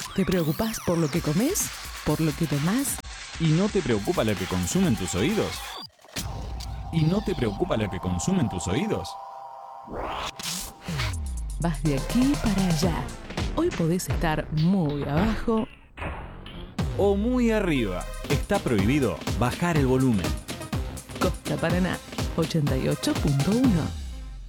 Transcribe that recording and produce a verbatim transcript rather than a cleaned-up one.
¿Te preocupás por lo que comes? ¿Por lo que tomás? ¿Y no te preocupa lo que consumen tus oídos? ¿Y no te preocupa lo que consumen tus oídos? Vas de aquí para allá. Hoy podés estar muy abajo O muy arriba. Está prohibido bajar el volumen. Costa Paraná ochenta y ocho punto uno.